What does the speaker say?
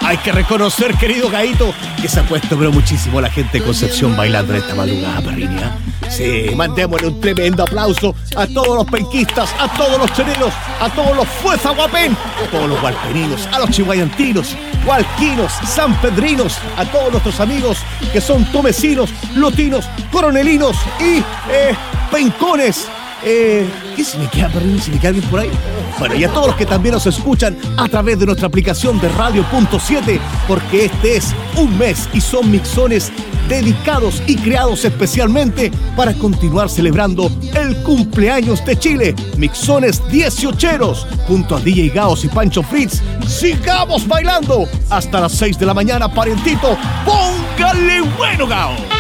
Hay que reconocer, querido Gaito, que se ha puesto pero muchísimo la gente de Concepción bailando en esta madrugada, Parriña. Sí, mandémosle un tremendo aplauso a todos los penquistas, a todos los chereros, a todos los fuezaguapén, a todos los hualpeninos, a los chihuayantinos, hualquinos, sanpedrinos, a todos nuestros amigos que son tomecinos, lotinos, coronelinos y pencones. ¿Qué se me queda, Parriña? ¿Se me queda alguien por ahí? Bueno, y a todos los que también nos escuchan a través de nuestra aplicación de Radio.7, porque este es un mes y son mixones dedicados y creados especialmente para continuar celebrando el cumpleaños de Chile. Mixones 18eros, junto a DJ Gaos y Pancho Fritz. ¡Sigamos bailando! Hasta las 6 de la mañana, parientito. ¡Póngale bueno, Gao!